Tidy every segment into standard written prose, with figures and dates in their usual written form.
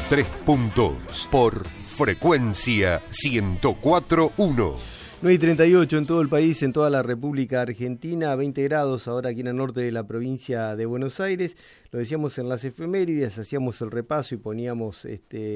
3 puntos por frecuencia 104.1. 9:38 en todo el país, en toda la República Argentina, 20 grados ahora aquí en el norte de la provincia de Buenos Aires. Lo decíamos en las efemérides, hacíamos el repaso y poníamos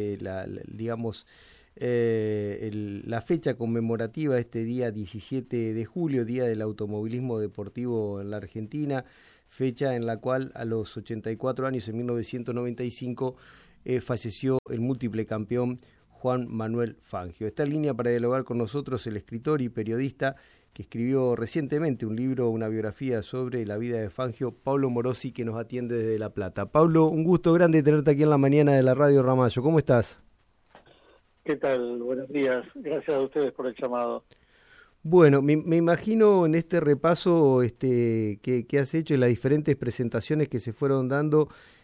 la fecha conmemorativa este día 17 de julio, Día del Automovilismo Deportivo en la Argentina, fecha en la cual a los 84 años, en 1995, falleció el múltiple campeón Juan Manuel Fangio. Está en línea para dialogar con nosotros el escritor y periodista que escribió recientemente un libro, una biografía sobre la vida de Fangio, Pablo Morosi, que nos atiende desde La Plata. Pablo, un gusto grande tenerte aquí en la mañana de la Radio Ramallo. ¿Cómo estás? ¿Qué tal? Buenos días. Gracias a ustedes por el llamado. Bueno, me imagino en este repaso que has hecho y las diferentes presentaciones que se fueron dando,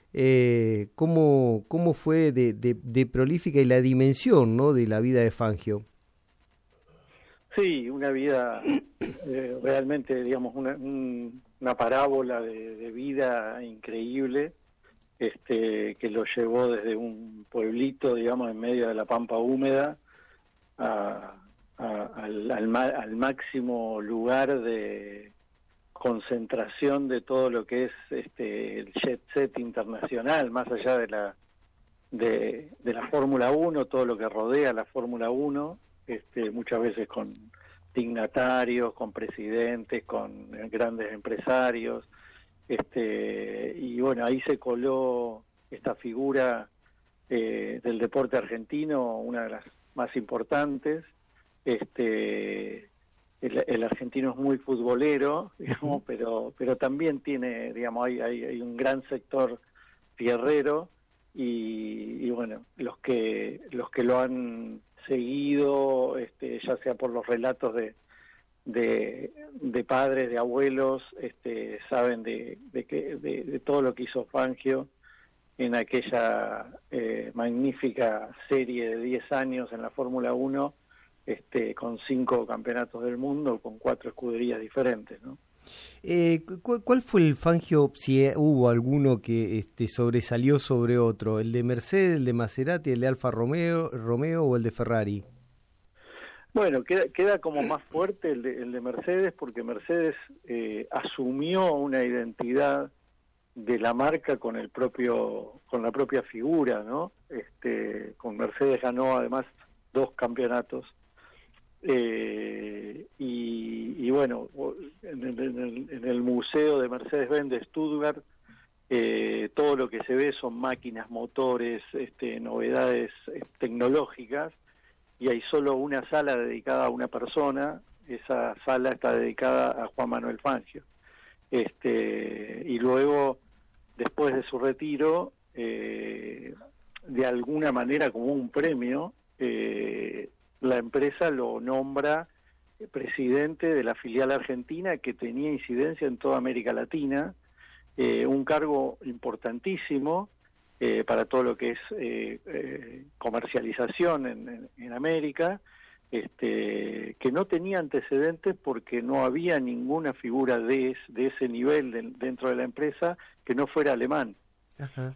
cómo fue de prolífica y la dimensión, ¿no?, de la vida de Fangio. Sí, una vida realmente, digamos, una parábola de vida increíble, que lo llevó desde un pueblito, digamos, en medio de la pampa húmeda al máximo lugar de concentración de todo lo que es el jet set internacional, más allá de la Fórmula 1, todo lo que rodea la Fórmula 1, muchas veces con dignatarios, con presidentes, con grandes empresarios, y bueno, ahí se coló esta figura del deporte argentino, una de las más importantes. El argentino es muy futbolero, digamos, pero también tiene, digamos, hay un gran sector fierrero y bueno, los que lo han seguido, ya sea por los relatos de padres, de abuelos, saben de todo lo que hizo Fangio en aquella magnífica serie de 10 años en la Fórmula 1, con 5 campeonatos del mundo, con 4 escuderías diferentes, ¿no? ¿Cuál fue el Fangio, si hubo alguno que sobresalió sobre otro? ¿El de Mercedes, el de Maserati, el de Alfa Romeo o el de Ferrari? Bueno, queda como más fuerte el de Mercedes, porque Mercedes asumió una identidad de la marca con la propia figura, ¿no? Con Mercedes ganó además 2 campeonatos. Y bueno, en el museo de Mercedes-Benz de Stuttgart, todo lo que se ve son máquinas, motores, novedades tecnológicas, y hay solo una sala dedicada a una persona. Esa sala está dedicada a Juan Manuel Fangio. Y luego, después de su retiro, de alguna manera como un premio, la empresa lo nombra presidente de la filial argentina, que tenía incidencia en toda América Latina, un cargo importantísimo para todo lo que es comercialización en América, que no tenía antecedentes porque no había ninguna figura de ese nivel dentro de la empresa que no fuera alemán. Ajá.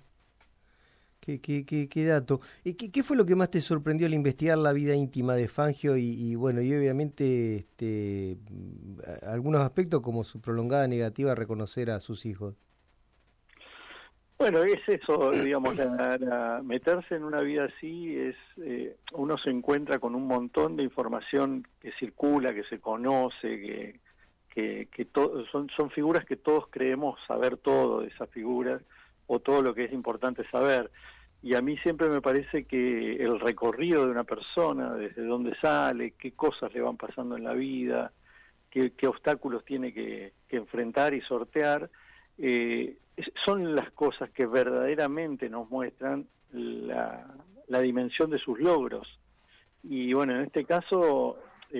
¿Qué dato? ¿Qué fue lo que más te sorprendió al investigar la vida íntima de Fangio y bueno, y obviamente algunos aspectos como su prolongada negativa a reconocer a sus hijos? Bueno, es eso, digamos, meterse en una vida así uno se encuentra con un montón de información que circula, que se conoce, son figuras que todos creemos saber todo de esas figuras, o todo lo que es importante saber. Y a mí siempre me parece que el recorrido de una persona, desde dónde sale, qué cosas le van pasando en la vida, qué obstáculos tiene que enfrentar y sortear, son las cosas que verdaderamente nos muestran la dimensión de sus logros. Y bueno, en este caso,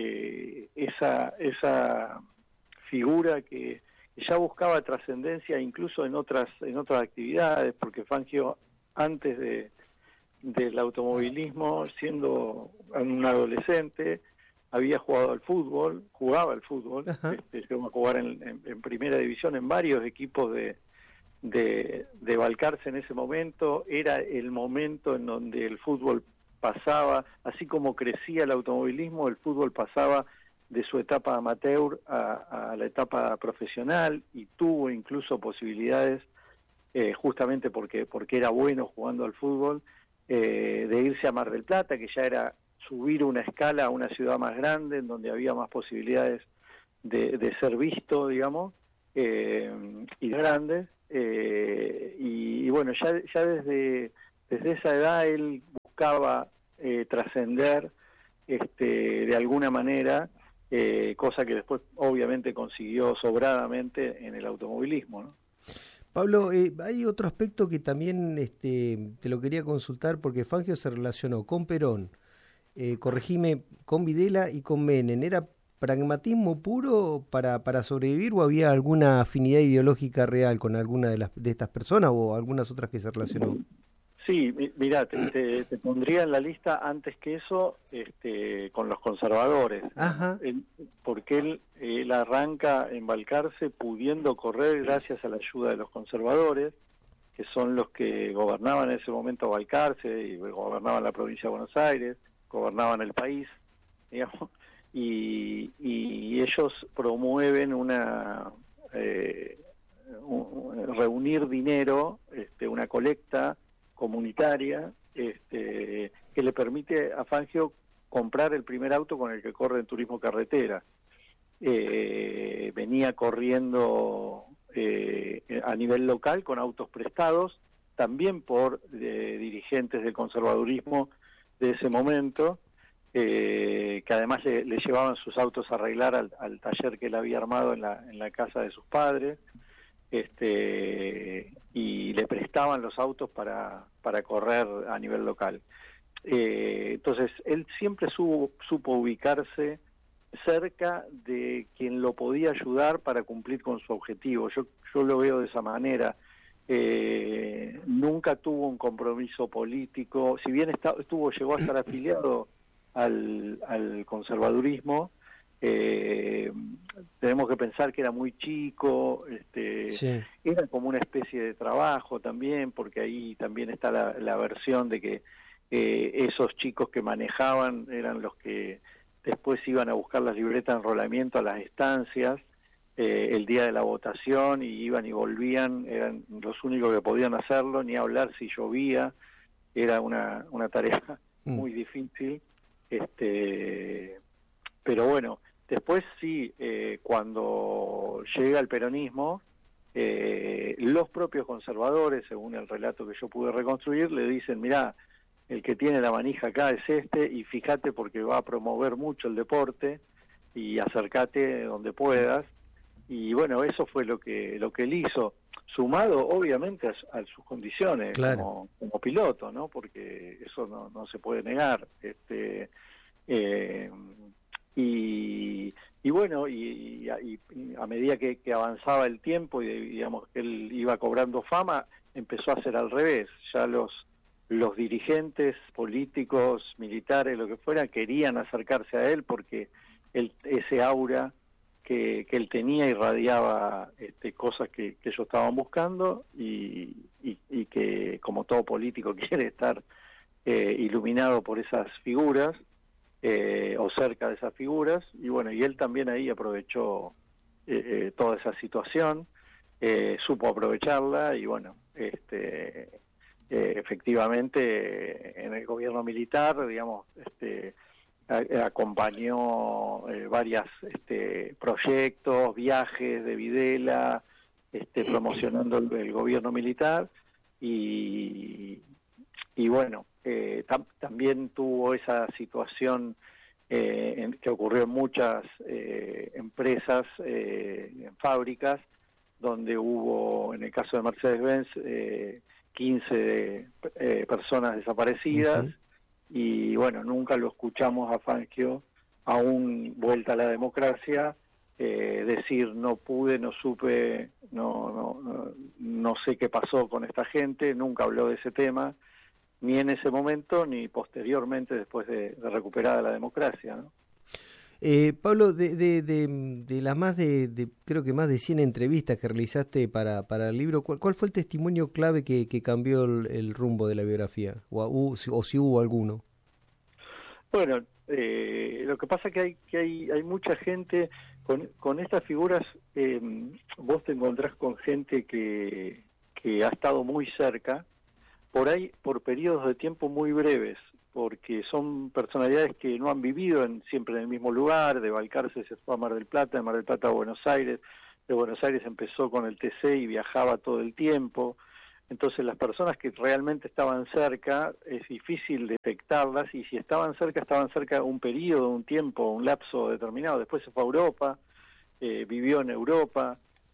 esa figura que ya buscaba trascendencia incluso en otras actividades, porque Fangio, antes del automovilismo, siendo un adolescente, jugaba al fútbol, llegó a jugar en primera división en varios equipos de de Balcarce en ese momento. Era el momento en donde el fútbol pasaba, así como crecía el automovilismo, el fútbol pasaba de su etapa amateur a la etapa profesional, y tuvo incluso posibilidades, justamente porque era bueno jugando al fútbol, de irse a Mar del Plata, que ya era subir una escala a una ciudad más grande, en donde había más posibilidades de ser visto, digamos, y grandes, y bueno, ya desde esa edad él buscaba trascender de alguna manera, cosa que después obviamente consiguió sobradamente en el automovilismo, ¿no? Pablo, hay otro aspecto que también te lo quería consultar, porque Fangio se relacionó con Perón, corregime, con Videla y con Menem. ¿Era pragmatismo puro para sobrevivir, o había alguna afinidad ideológica real con alguna de estas personas o algunas otras que se relacionó? Sí, mirá, te pondría en la lista antes que eso, con los conservadores. Ajá. Porque él arranca en Balcarce pudiendo correr gracias a la ayuda de los conservadores, que son los que gobernaban en ese momento Balcarce, y gobernaban la provincia de Buenos Aires, gobernaban el país, digamos, y ellos promueven reunir dinero, una colecta comunitaria, que le permite a Fangio comprar el primer auto con el que corre en turismo carretera. Venía corriendo a nivel local con autos prestados, también por dirigentes del conservadurismo de ese momento, que además le llevaban sus autos a arreglar al taller que él había armado en la casa de sus padres, y le prestaban los autos para correr a nivel local. Entonces, él siempre supo ubicarse cerca de quien lo podía ayudar para cumplir con su objetivo. Yo lo veo de esa manera. Nunca tuvo un compromiso político, si bien llegó a estar afiliado al conservadurismo. Tenemos que pensar que era muy chico, Sí. Era como una especie de trabajo también, porque ahí también está la versión de que esos chicos que manejaban eran los que después iban a buscar las libretas de enrolamiento a las estancias el día de la votación, y iban y volvían, eran los únicos que podían hacerlo, ni hablar si llovía, era una tarea muy difícil, pero bueno, después sí, cuando llega el peronismo, los propios conservadores, según el relato que yo pude reconstruir, le dicen: mirá, el que tiene la manija acá es y fíjate porque va a promover mucho el deporte, y acércate donde puedas. Y bueno, eso fue lo que él hizo, sumado obviamente a sus condiciones, claro, como piloto, ¿no? Porque eso no se puede negar. Y bueno, y a medida que avanzaba el tiempo y digamos que él iba cobrando fama, empezó a hacer al revés. Ya los dirigentes políticos, militares, lo que fuera, querían acercarse a él porque ese aura que él tenía irradiaba cosas que ellos estaban buscando, y que, como todo político, quiere estar iluminado por esas figuras, o cerca de esas figuras. Y bueno, y él también ahí aprovechó toda esa situación, supo aprovecharla, y bueno, efectivamente en el gobierno militar, digamos, acompañó varios proyectos, viajes de Videla, promocionando el gobierno militar, y bueno, también tuvo esa situación que ocurrió en muchas empresas, en fábricas, donde hubo, en el caso de Mercedes-Benz, 15 personas desaparecidas. Uh-huh. Y bueno, nunca lo escuchamos a Fangio, aún vuelta a la democracia, decir: no pude, no supe, no sé qué pasó con esta gente. Nunca habló de ese tema, ni en ese momento ni posteriormente, después de recuperada la democracia, ¿no? Pablo, de las creo que más de 100 entrevistas que realizaste para el libro, ¿cuál fue el testimonio clave que cambió el rumbo de la biografía? O si hubo alguno. Bueno, lo que pasa es que hay mucha gente con estas figuras. Vos te encontrás con gente que ha estado muy cerca, por ahí por periodos de tiempo muy breves, porque son personalidades que no han vivido siempre en el mismo lugar. De Balcarce se fue a Mar del Plata, de Mar del Plata a Buenos Aires, de Buenos Aires empezó con el TC y viajaba todo el tiempo. Entonces las personas que realmente estaban cerca es difícil detectarlas, y si estaban cerca un periodo, un tiempo, un lapso determinado. Después se fue a Europa, vivió en Europa.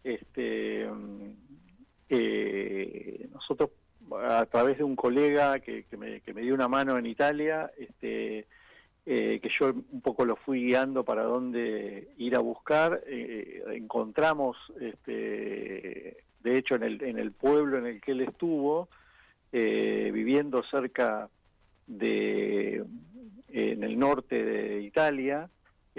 Nosotros, a través de un colega que me dio una mano en Italia, que yo un poco lo fui guiando para dónde ir a buscar, encontramos, de hecho, en el pueblo en el que él estuvo, viviendo cerca en el norte de Italia,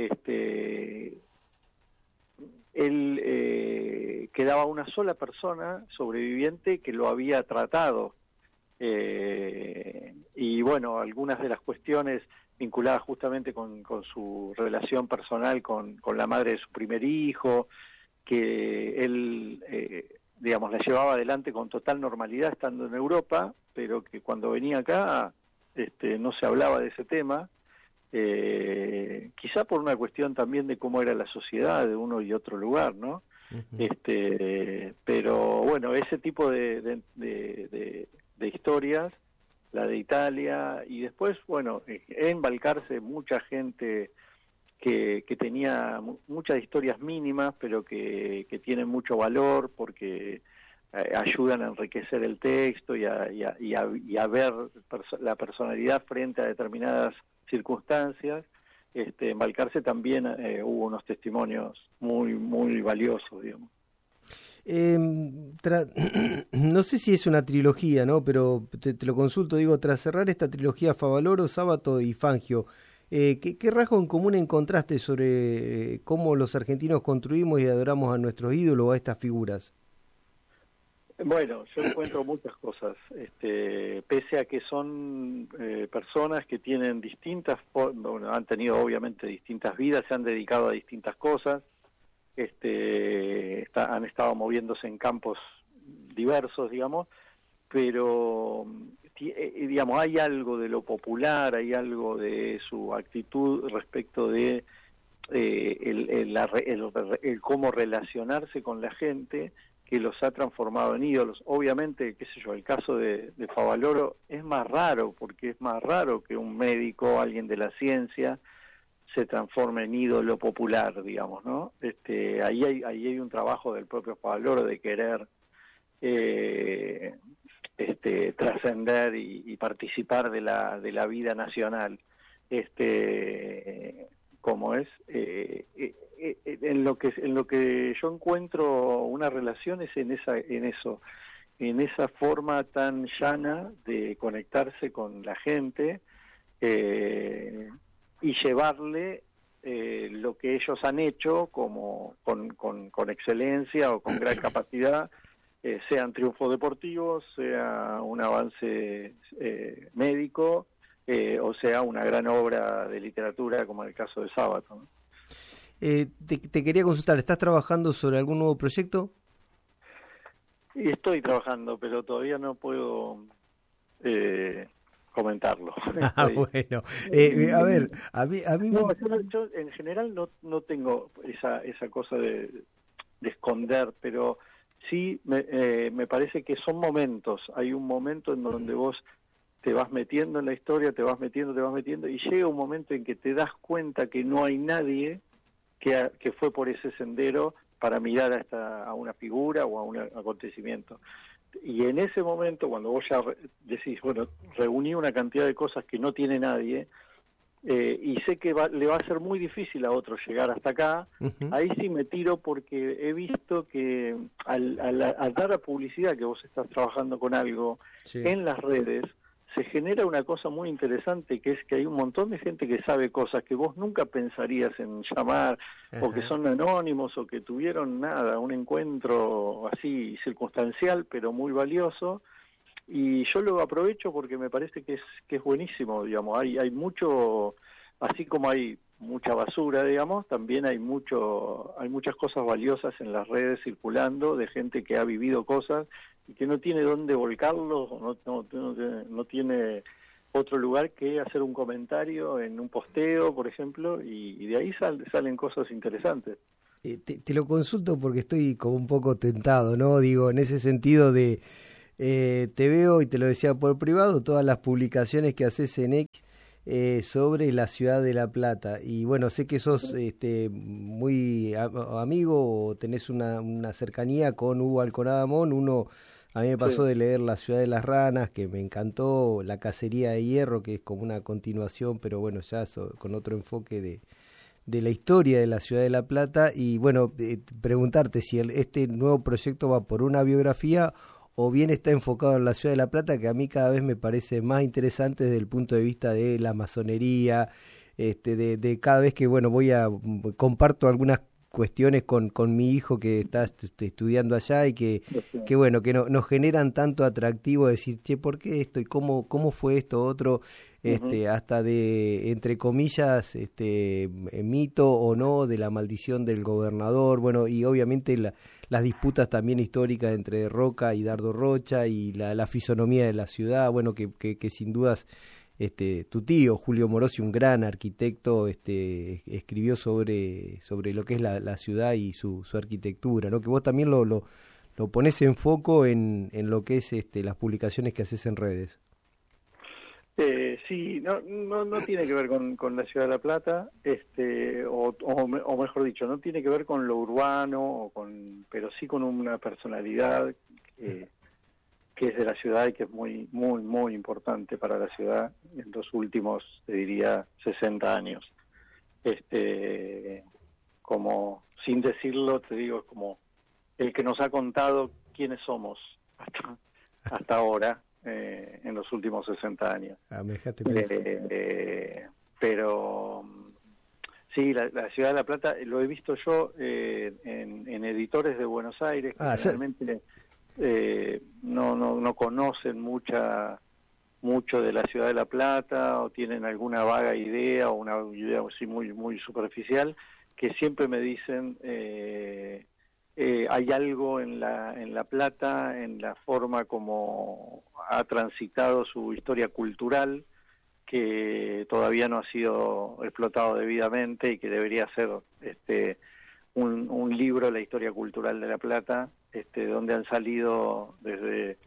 él quedaba una sola persona sobreviviente que lo había tratado. Y bueno, algunas de las cuestiones vinculadas justamente con su relación personal con la madre de su primer hijo, que él, digamos, la llevaba adelante con total normalidad estando en Europa, pero que cuando venía acá no se hablaba de ese tema. Quizá por una cuestión también de cómo era la sociedad de uno y otro lugar, ¿no? Uh-huh. Pero bueno, ese tipo de historias, la de Italia, y después, bueno, en Balcarce mucha gente que tenía muchas historias mínimas, pero que tienen mucho valor porque ayudan a enriquecer el texto y a ver la personalidad frente a determinadas circunstancias. En Balcarce también hubo unos testimonios muy, muy valiosos, digamos. No sé si es una trilogía, ¿no? Pero te lo consulto, digo, tras cerrar esta trilogía Favaloro, Sábato y Fangio, ¿qué rasgo en común encontraste sobre cómo los argentinos construimos y adoramos a nuestros ídolos o a estas figuras? Bueno, yo encuentro muchas cosas, pese a que son personas que tienen bueno, han tenido obviamente distintas vidas, se han dedicado a distintas cosas, han estado moviéndose en campos diversos, digamos, pero digamos, hay algo de lo popular, hay algo de su actitud respecto de el cómo relacionarse con la gente, que los ha transformado en ídolos. Obviamente, qué sé yo, el caso de Favaloro es más raro, porque es más raro que un médico, alguien de la ciencia, se transforme en ídolo popular, digamos, ¿no? Ahí hay un trabajo del propio Favaloro de querer trascender y participar de la vida nacional. Como es, en lo que yo encuentro una relación es en esa forma tan llana de conectarse con la gente y llevarle lo que ellos han hecho como con excelencia o con gran capacidad, sean triunfos deportivos, sea un avance médico, o sea una gran obra de literatura como en el caso de Sábato, ¿no? Te quería consultar, ¿estás trabajando sobre algún nuevo proyecto? Y estoy trabajando, pero todavía no puedo comentarlo. Bueno, a ver, a mí no, yo en general no tengo esa cosa de esconder, pero sí me parece que son momentos. Hay un momento en donde vos te vas metiendo en la historia, te vas metiendo, y llega un momento en que te das cuenta que no hay nadie que fue por ese sendero para mirar a una figura o a un acontecimiento. Y en ese momento, cuando vos ya decís, bueno, reuní una cantidad de cosas que no tiene nadie, y sé que le va a ser muy difícil a otro llegar hasta acá, uh-huh. Ahí sí me tiro, porque he visto que al dar a publicidad que vos estás trabajando con algo, sí, en las redes, se genera una cosa muy interesante, que es que hay un montón de gente que sabe cosas que vos nunca pensarías en llamar, o que son anónimos, o que tuvieron un encuentro así circunstancial, pero muy valioso, y yo lo aprovecho porque me parece que es buenísimo, digamos. Hay mucho, así como hay mucha basura, digamos, también hay muchas cosas valiosas en las redes circulando, de gente que ha vivido cosas y que no tiene dónde volcarlo, no tiene otro lugar que hacer un comentario en un posteo, por ejemplo, y de ahí salen cosas interesantes. Te lo consulto porque estoy como un poco tentado, ¿no? Digo, en ese sentido de, te veo, y te lo decía por privado, todas las publicaciones que haces en X sobre la ciudad de La Plata, y bueno, sé que sos muy amigo, o tenés una cercanía con Hugo Alconada Mon. A mí me pasó de leer La ciudad de las ranas, que me encantó, La cacería de hierro, que es como una continuación, pero bueno, ya con otro enfoque de la historia de la ciudad de La Plata. Y bueno, preguntarte si este nuevo proyecto va por una biografía o bien está enfocado en la ciudad de La Plata, que a mí cada vez me parece más interesante desde el punto de vista de la masonería, de cada vez que bueno comparto algunas cuestiones con mi hijo que está estudiando allá, y que bueno, que nos generan tanto atractivo de decir, che, ¿por qué esto? ¿Y cómo fue esto otro? Hasta de, entre comillas, mito o no, de la maldición del gobernador, bueno, y obviamente las disputas también históricas entre Roca y Dardo Rocha, y la fisonomía de la ciudad, bueno, que sin dudas tu tío Julio Morosi, un gran arquitecto, escribió sobre lo que es la ciudad y su arquitectura, ¿no? Que vos también lo ponés en foco en lo que es las publicaciones que haces en redes. Sí, no tiene que ver con la ciudad de La Plata, o mejor dicho, no tiene que ver con lo urbano, pero sí con una personalidad que es de la ciudad y que es muy, muy, muy importante para la ciudad en los últimos, te diría, 60 años. Como, sin decirlo, te digo, es como el que nos ha contado quiénes somos hasta ahora, en los últimos 60 años. Me dejaste pensar. Pero sí, la ciudad de La Plata lo he visto yo en editores de Buenos Aires, que realmente no conocen mucho de la ciudad de La Plata, o tienen alguna vaga idea, o una idea así muy, muy superficial, que siempre me dicen hay algo en La Plata, en la forma como ha transitado su historia cultural, que todavía no ha sido explotado debidamente, y que debería ser un libro, la historia cultural de La Plata, donde han salido desde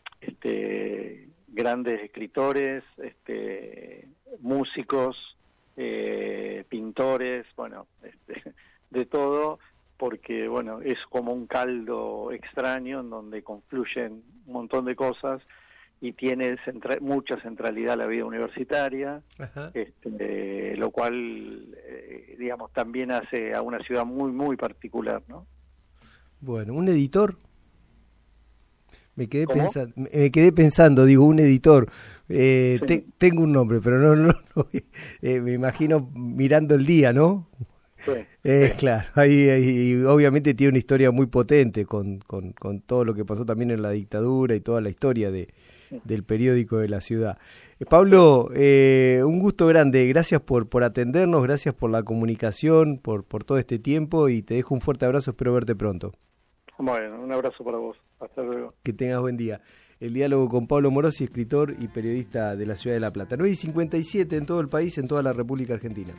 grandes escritores, músicos, pintores, bueno, de todo, porque bueno, es como un caldo extraño en donde confluyen un montón de cosas, y tiene mucha centralidad la vida universitaria, lo cual, digamos, también hace a una ciudad muy, muy particular, ¿no? Bueno, ¿un editor? Me quedé pensando, digo, un editor. Sí. Tengo un nombre, pero no me imagino mirando el día, ¿no? Sí. Claro, ahí obviamente tiene una historia muy potente con todo lo que pasó también en la dictadura y toda la historia del periódico de la ciudad. Pablo, un gusto grande, gracias por atendernos, gracias por la comunicación, por todo este tiempo, y te dejo un fuerte abrazo, espero verte pronto. Bueno, un abrazo para vos, hasta luego. Que tengas buen día. El diálogo con Pablo Morosi, escritor y periodista de la ciudad de La Plata. 9:57 en todo el país, en toda la República Argentina.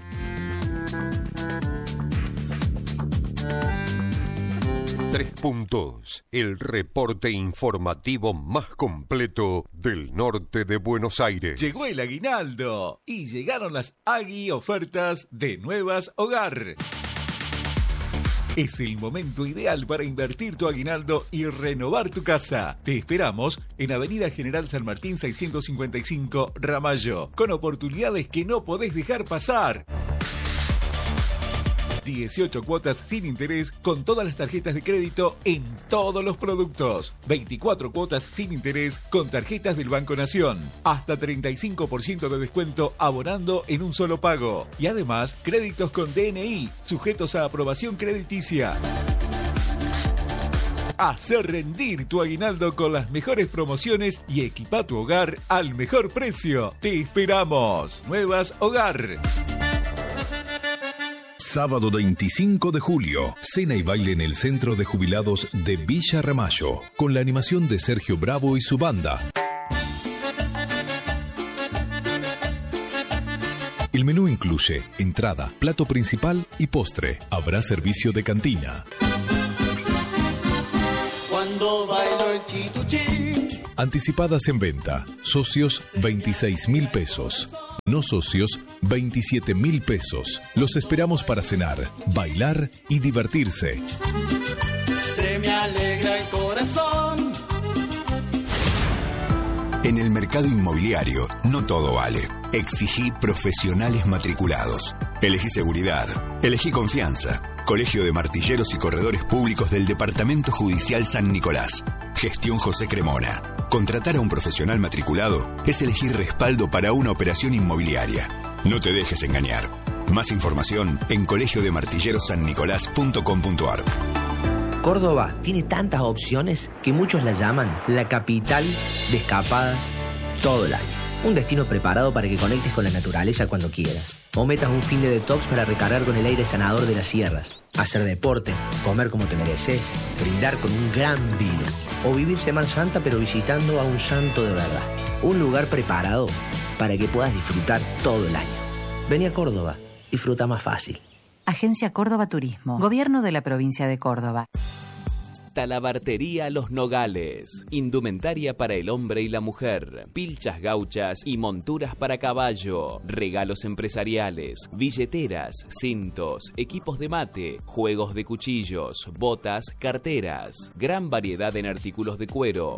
Tres puntos, el reporte informativo más completo del norte de Buenos Aires. Llegó el aguinaldo y llegaron las Agui ofertas de Nuevas Hogar. Es el momento ideal para invertir tu aguinaldo y renovar tu casa. Te esperamos en Avenida General San Martín 655 Ramallo, con oportunidades que no podés dejar pasar. 18 cuotas sin interés con todas las tarjetas de crédito en todos los productos. 24 cuotas sin interés con tarjetas del Banco Nación. Hasta 35% de descuento abonando en un solo pago. Y además, créditos con DNI, sujetos a aprobación crediticia. Hacer rendir tu aguinaldo con las mejores promociones y equipa tu hogar al mejor precio. ¡Te esperamos! Nuevas Hogar. Sábado 25 de julio, cena y baile en el Centro de Jubilados de Villa Ramallo, con la animación de Sergio Bravo y su banda. El menú incluye entrada, plato principal y postre. Habrá servicio de cantina. Cuando bailo el chituchín. Anticipadas en venta. Socios, 26.000 pesos. No socios, 27.000 pesos. Los esperamos para cenar, bailar y divertirse. Se me alegra el corazón. En el mercado inmobiliario, no todo vale. Exigí profesionales matriculados. Elegí seguridad. Elegí confianza. Colegio de Martilleros y Corredores Públicos del Departamento Judicial San Nicolás. Gestión José Cremona. Contratar a un profesional matriculado es elegir respaldo para una operación inmobiliaria. No te dejes engañar. Más información en colegiodemartillerosannicolás.com.ar. Córdoba tiene tantas opciones que muchos la llaman la capital de escapadas todo el año. Un destino preparado para que conectes con la naturaleza cuando quieras. O metas un fin de detox para recargar con el aire sanador de las sierras. Hacer deporte, comer como te mereces, brindar con un gran vino. O vivir Semana Santa pero visitando a un santo de verdad. Un lugar preparado para que puedas disfrutar todo el año. Vení a Córdoba, disfruta más fácil. Agencia Córdoba Turismo, Gobierno de la Provincia de Córdoba. Talabartería Los Nogales. Indumentaria para el hombre y la mujer. Pilchas gauchas y monturas para caballo. Regalos empresariales. Billeteras, cintos, equipos de mate, juegos de cuchillos, botas, carteras. Gran variedad en artículos de cuero.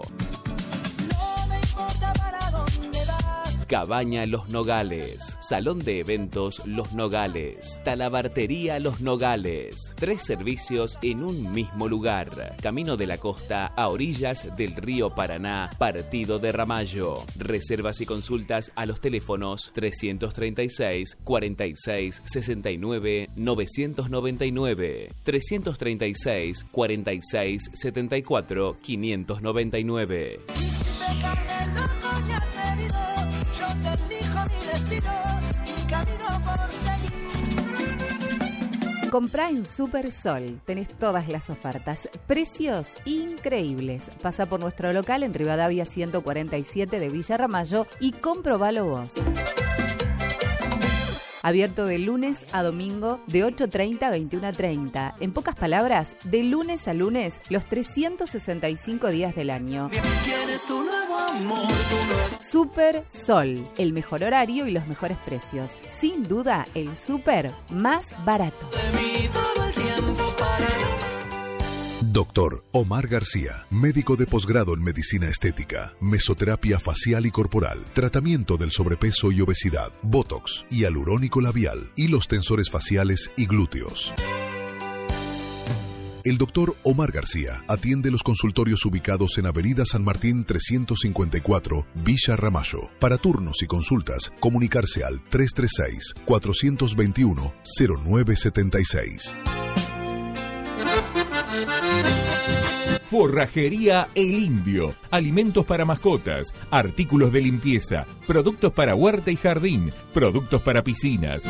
Cabaña Los Nogales. Salón de eventos Los Nogales. Talabartería Los Nogales. 3 servicios en un mismo lugar. Camino de la Costa a orillas del río Paraná, partido de Ramallo. Reservas y consultas a los teléfonos 336 46 69 999, 336 46 74 599. Comprá en Super Sol, tenés todas las ofertas, precios increíbles. Pasa por nuestro local en Rivadavia 147 de Villa Ramallo y comprobalo vos. Abierto de lunes a domingo de 8:30 a 21:30. En pocas palabras, de lunes a lunes, los 365 días del año. Super Sol, el mejor horario y los mejores precios. Sin duda, el súper más barato. Doctor Omar García, médico de posgrado en medicina estética, mesoterapia facial y corporal, tratamiento del sobrepeso y obesidad, botox, hialurónico labial, hilos tensores faciales y glúteos. El doctor Omar García atiende los consultorios ubicados en Avenida San Martín 354, Villa Ramallo. Para turnos y consultas, comunicarse al 336-421-0976. Forrajería El Indio. Alimentos para mascotas, artículos de limpieza, productos para huerta y jardín, productos para piscinas.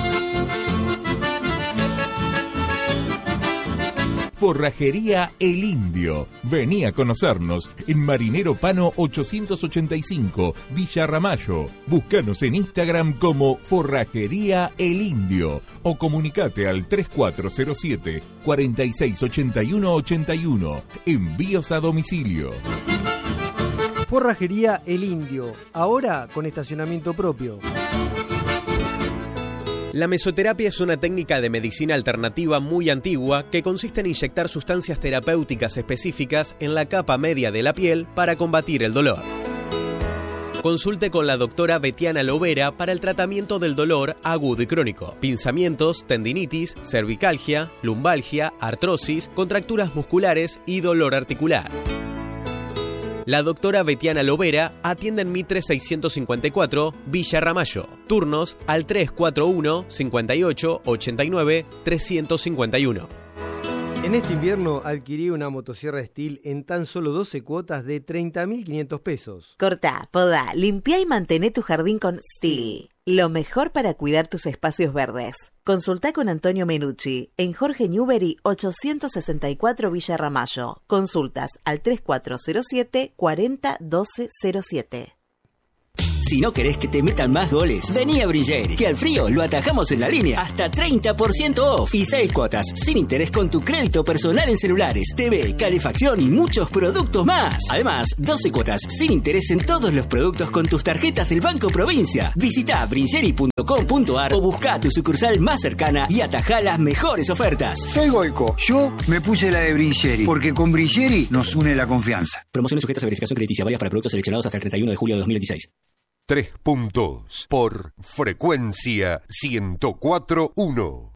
Forrajería El Indio. Vení a conocernos en Marinero Pano 885, Villa Ramallo. Búscanos en Instagram como Forrajería El Indio o comunicate al 3407 468181. Envíos a domicilio. Forrajería El Indio, ahora con estacionamiento propio. La mesoterapia es una técnica de medicina alternativa muy antigua que consiste en inyectar sustancias terapéuticas específicas en la capa media de la piel para combatir el dolor. Consulte con la doctora Betiana Lovera para el tratamiento del dolor agudo y crónico. Pinzamientos, tendinitis, cervicalgia, lumbalgia, artrosis, contracturas musculares y dolor articular. La doctora Betiana Lovera atiende en Mitre 654, Villa Ramallo. Turnos al 341 58 89 351. En este invierno adquirí una motosierra Stihl en tan solo 12 cuotas de 30.500 pesos. Cortá, podá, limpiá y mantené tu jardín con Stihl. Lo mejor para cuidar tus espacios verdes. Consultá con Antonio Menucci en Jorge Newbery 864 Villa Ramallo. Consultas al 3407 40 12 07. Si no querés que te metan más goles, vení a Brilleri, que al frío lo atajamos en la línea. Hasta 30% off y 6 cuotas sin interés con tu crédito personal en celulares, TV, calefacción y muchos productos más. Además, 12 cuotas sin interés en todos los productos con tus tarjetas del Banco Provincia. Visita brilleri.com.ar o busca tu sucursal más cercana y atajá las mejores ofertas. Soy Goico, yo me puse la de Brilleri, porque con Brilleri nos une la confianza. Promociones sujetas a verificación crediticia, válidas para productos seleccionados hasta el 31 de julio de 2016. 3 puntos por frecuencia 104.1.